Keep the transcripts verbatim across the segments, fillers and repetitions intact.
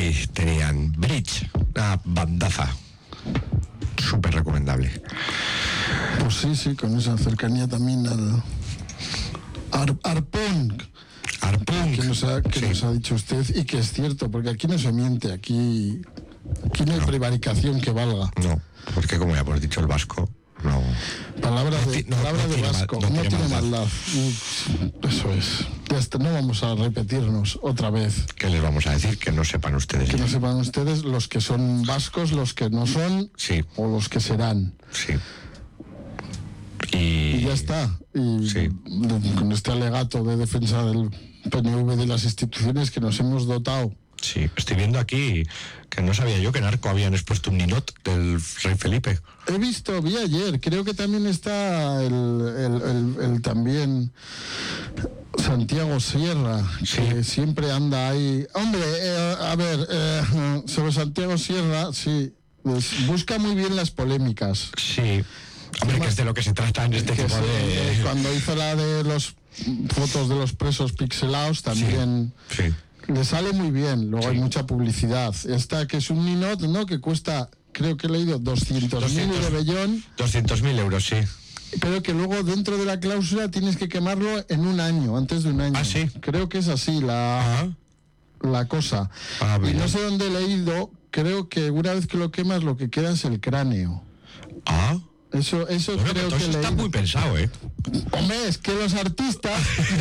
ahí tenían Bridge, una bandaza súper recomendable. Pues sí, sí, con esa cercanía también al Ar, Arpón. Arpón. Que, nos ha, que sí. nos ha dicho usted, y que es cierto, porque aquí no se miente, aquí, aquí no hay no. prevaricación que valga. No, porque como ya hemos dicho el vasco, no. Palabras de, no, palabra no de vasco, mal, no, no tiene maldad. Eso es. Ya está, no vamos a repetirnos otra vez. ¿Qué les vamos a decir? Que no sepan ustedes. Que ya. no sepan ustedes los que son vascos, los que no son, sí. o los que serán. Sí. Y, y ya está. Y sí. con este alegato de defensa del P N V de las instituciones que nos hemos dotado. Sí, estoy viendo aquí que no sabía yo que en Arco habían expuesto un ninot del rey Felipe. He visto, vi ayer, creo que también está el, el, el, el también Santiago Sierra, sí. que siempre anda ahí. Hombre, eh, a ver, eh, sobre Santiago Sierra, sí, pues busca muy bien las polémicas. Sí, hombre, que es de lo que se trata en este tipo sí, de... Cuando hizo la de los fotos de los presos pixelados, también... Sí, sí. Le sale muy bien, luego sí. hay mucha publicidad. Esta que es un ninot, ¿no? Que cuesta, creo que he leído, doscientos mil de Bellón. doscientos mil euros, sí. Pero que luego dentro de la cláusula tienes que quemarlo en un año, antes de un año. Ah, sí. Creo que es así la, la cosa. Ah, y no sé dónde he leído, creo que una vez que lo quemas lo que queda es el cráneo. Ah. Eso, eso bueno, creo que está leí. Muy pensado, ¿eh? Hombre, es que los artistas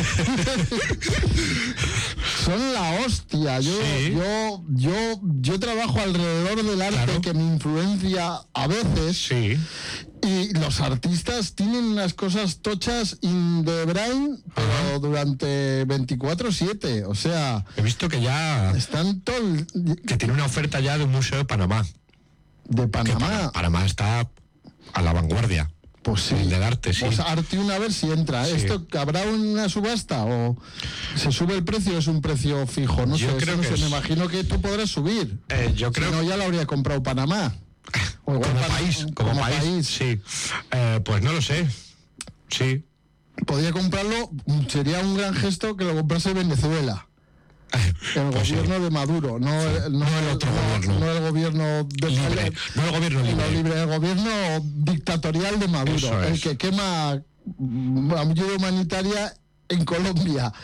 son la hostia. Yo, sí. yo, yo, yo trabajo alrededor del arte, claro. que me influencia a veces. Sí. Y los artistas tienen unas cosas tochas in the brain, pero Ajá. durante veinticuatro siete. O sea, he visto que ya están todo el... que tiene una oferta ya de un museo de Panamá. De Panamá. Panamá está a la vanguardia. Pues sí. El del arte, sí. Pues arte una vez si entra. Sí. ¿Esto habrá una subasta o se sube el precio? ¿Es un precio fijo? No yo sé, creo no que sé. Es... Me imagino que tú podrás subir. Eh, yo creo. Si no, ya lo habría comprado Panamá. O como Panamá, país, como, como país, país. Sí. Eh, pues no lo sé. Sí. Podría comprarlo. Sería un gran gesto que lo comprase Venezuela. El pues gobierno sí. de Maduro, no, sí. el, no, no el otro no, gobierno. No el gobierno de libre, el, no el gobierno libre. libre. El gobierno dictatorial de Maduro, Eso el es. que quema ayuda humanitaria en Colombia.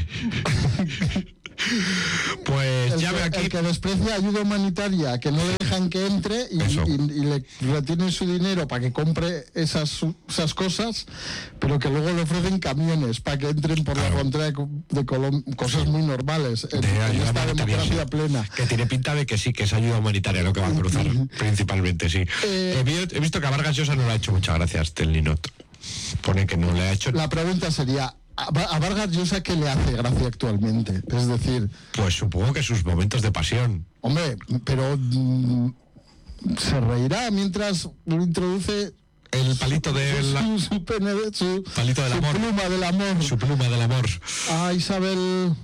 Pues el ya que, ve aquí. El que desprecia ayuda humanitaria, que no le dejan que entre y, y, y le retienen su dinero para que compre esas, esas cosas, pero que luego le ofrecen camiones para que entren por claro. la frontera de, de Colombia, cosas sí. muy normales en, de en esta democracia sí. plena. Que tiene pinta de que sí, que es ayuda humanitaria lo que va a cruzar, principalmente, sí. Eh, he, he visto que a Vargas Llosa no le ha hecho muchas gracias este Ninot. Pone que no le ha hecho... La pregunta sería... A Vargas Llosa, ¿qué le hace gracia actualmente? Es decir... Pues supongo que sus momentos de pasión. Hombre, pero... Mmm, se reirá mientras lo introduce... El palito de la... Su, su, pene, su, palito del su amor. pluma del amor. Su pluma del amor. A Isabel...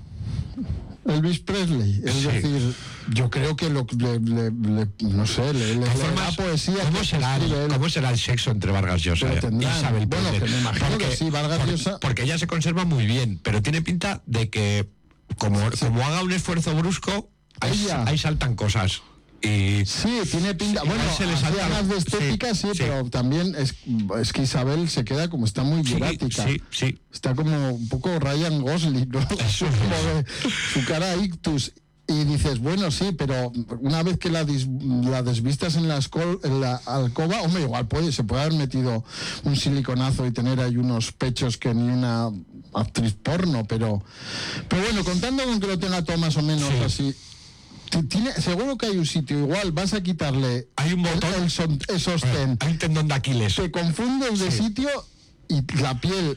Elvis Presley. Es sí. decir, yo creo que lo, le, le, le, no sé, le, le da poesía. ¿Cómo será, el, ¿Cómo será el sexo entre Vargas Llosa y Isabel Bueno, Presley? que me imagino porque, que sí, Vargas porque, Llosa... Porque ella se conserva muy bien, pero tiene pinta de que como, sí. como haga un esfuerzo brusco, ahí, ahí saltan cosas. Y sí, tiene pinta. Bueno, se les hace más de estética, sí, sí, sí, pero también es, es que Isabel se queda como está muy hierática. Sí, sí, sí. Está como un poco Ryan Gosling, ¿no? Eso, como de, su cara ictus. Y dices, bueno, sí, pero una vez que la, dis, la desvistas en la, escol, en la alcoba, hombre, igual puede, se puede haber metido un siliconazo y tener ahí unos pechos que ni una actriz porno, pero, pero bueno, contando con que lo tenga todo más o menos sí. así. Tiene, seguro que hay un sitio igual, vas a quitarle hay un botón, el, el, son, el sostén, hay un tendón de Aquiles, te confundes de sí. sitio y la piel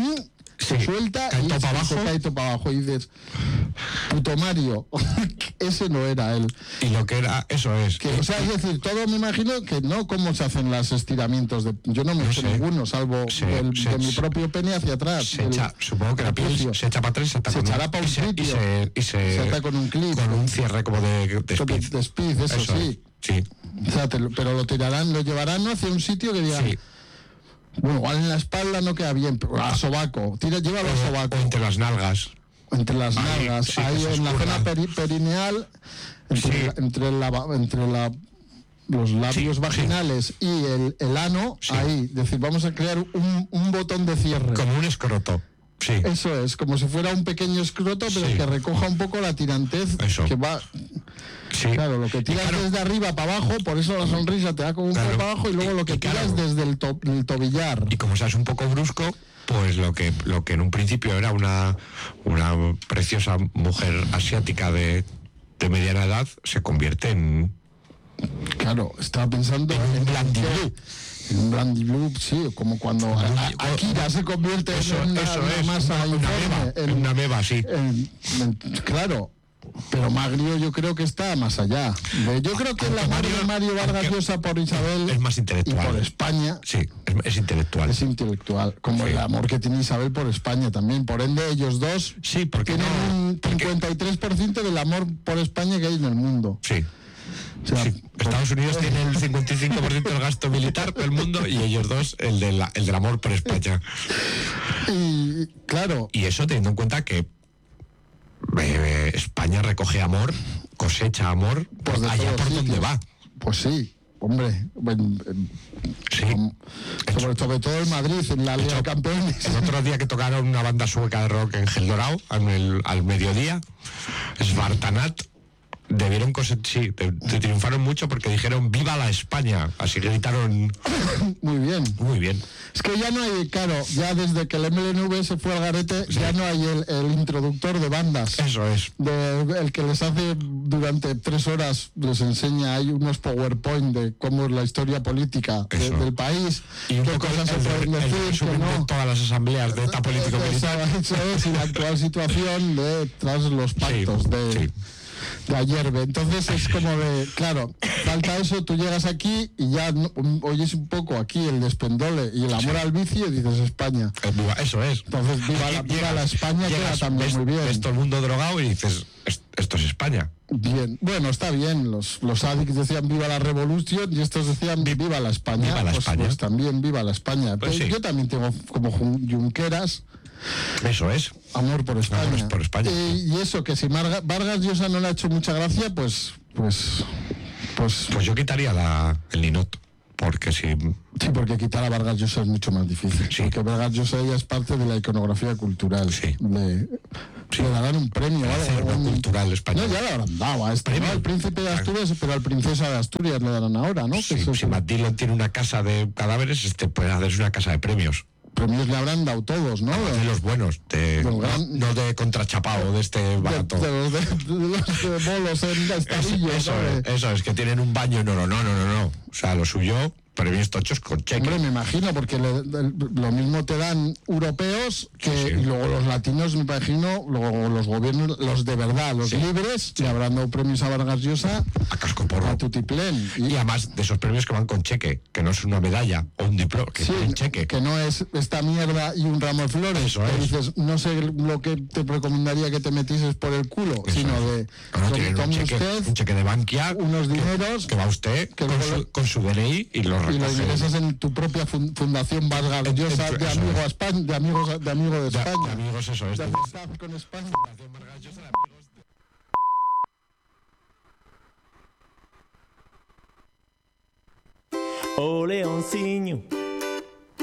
se sí. suelta cae y todo para abajo. se cae todo para abajo y dices, puto Mario, ese no era él. Y lo que era, eso es. Que, o sea, es decir, todo me imagino que no cómo se hacen los estiramientos de, yo no me he hecho ninguno, salvo se, del, se, de mi propio pene hacia atrás. Se echa, el, supongo que la piel se echa para atrás y se, se echará para un sitio y se, y se, se ata con un clip. Con un cierre como de, de speed. De, de speed, eso, eso sí. Sí. O sea, te, pero lo tirarán, lo llevarán, ¿no?, hacia un sitio que digan... Sí. Bueno, igual en la espalda no queda bien, pero a sobaco. Tira, llévalo a sobaco. O entre las nalgas. entre las ahí, nalgas, sí, ahí en la zona peri, perineal, entre, sí. la, entre, la, entre la, los labios sí, vaginales sí. y el, el ano, sí. ahí, es decir, vamos a crear un, un botón de cierre. Como un escroto. Sí. Eso es, como si fuera un pequeño escroto, pero sí. que recoja un poco la tirantez eso. que va... Sí. Claro, lo que tiras claro. desde arriba para abajo, por eso la sonrisa te da como un claro. poco para abajo, y luego lo que tiras claro. desde el, to, el tobillar. Y como seas un poco brusco, pues lo que lo que en un principio era una, una preciosa mujer asiática de, de mediana edad, se convierte en... Claro, estaba pensando en, en Blandy Blue. En Blandy Blue, sí, como cuando a, a, Akira se convierte eso, en una, eso una es, masa una, informe. Una meba, en, en una meba, sí. En, en, claro. Pero Magrio yo creo que está más allá. Yo creo que el amor Mario, de Mario Vargas Llosa por Isabel es más intelectual. Y por España. Sí, es, es intelectual. Es intelectual. Como sí. el amor que tiene Isabel por España también. Por ende, ellos dos sí, porque tienen no, un cincuenta y tres por ciento del amor por España que hay en el mundo. Sí. O sea, sí. Estados Unidos tiene el cincuenta y cinco por ciento del gasto militar del mundo y ellos dos el, de la, el del amor por España. Y claro. Y eso teniendo en cuenta que Eh, España recoge amor, cosecha amor, pues allá por donde va. Pues sí, hombre. Bueno, sí. Sobre, sobre todo en Madrid, en la Liga de Campeones. El otro día que tocaron una banda sueca de rock en Gel Dorado, al, al mediodía, Svartanat, debieron cosechar, sí, de, de triunfaron mucho porque dijeron ¡viva la España! Así gritaron. Muy bien. Muy bien. Es que ya no hay, claro, ya desde que el M L N V se fue al garete, sí. ya no hay el, el introductor de bandas. Eso es. De, el que les hace durante tres horas, les enseña, hay unos PowerPoint de cómo es la historia política de, del país, y qué cosas se pueden decir, que no. Todas las asambleas de esta política militar. Eso es, y la actual situación de tras los pactos sí, de... Sí. de ayer, entonces es como de, claro, falta eso, tú llegas aquí y ya no, oyes un poco aquí el despendole y el amor sí. al vicio y dices España. Eso es. Entonces viva, la, viva llegas, la España, llegas, queda también ves, muy bien. Ves todo el mundo drogado y dices, esto es España. Bien, bueno, está bien, los, los addicts decían viva la revolución y estos decían viva la España. Viva la pues, España. Pues también viva la España. Pues sí. Yo también tengo como Junqueras. Eso es. Amor por España. Amor por España. Y, y eso, que si Marga, Vargas Llosa no le ha hecho mucha gracia, pues... Pues, pues, pues yo quitaría la, el Ninot. Porque si... Sí, porque quitar a Vargas Llosa es mucho más difícil. Sí. Porque Vargas Llosa ya es parte de la iconografía cultural. Sí. Le, sí. le darán un premio. ¿Vale? Un cultural español. No, ya le habrán dado a este, ¿no? Al príncipe de Asturias, claro. Pero al princesa de Asturias le darán ahora, ¿no? Sí, que si Matt Dillon tiene una casa de cadáveres, este puede hacerse una casa de premios. Premios le habrán dado todos, ¿no? De, de los buenos, de, no, gran... no de contrachapado, de este barato. De, de, los, de, de los de bolos en Estavillo. Eso, eso, es, eso es, que tienen un baño en oro. No, no, no, no. O sea, lo suyo, premios tochos con cheque. Hombre, me imagino, porque le, le, lo mismo te dan europeos que sí, sí. Y luego los latinos, me imagino, luego los gobiernos, los de verdad, los sí. libres, sí. Le habrán dado premios a Vargas Llosa a cascoporro. A tutiplén. Y, y además de esos premios que van con cheque, que no es una medalla o un diploma, que sí, es un cheque. Que no es esta mierda y un ramo de flores. Eso es. Dices, no sé lo que te recomendaría que te metieses por el culo, eso sino es. De no, no, tome un cheque, usted un cheque de Bankia, unos dineros que, que va usted que con, su, con su D N I y lo recoge. Y lo ingresas en tu propia fundación Vargas Llosa de amigo a España, de amigos de amigo de España. De, de amigos, eso es. De amistad con España. Fundación Vargas Llosa de amigos de... O leoncinho,